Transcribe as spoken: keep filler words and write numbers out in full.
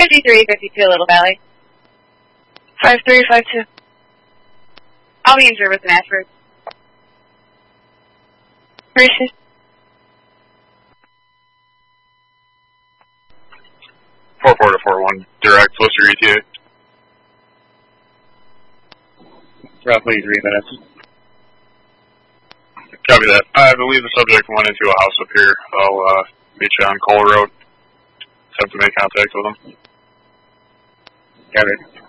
fifty-three fifty-two Little Valley. five three five two. I'll be in service in Ashford. Receive. four four to four one, direct, what's your E T A? Roughly three minutes. Copy that. I believe the subject went into a house up here. I'll uh, meet you on Cole Road. Attempt to make contact with him. Got it.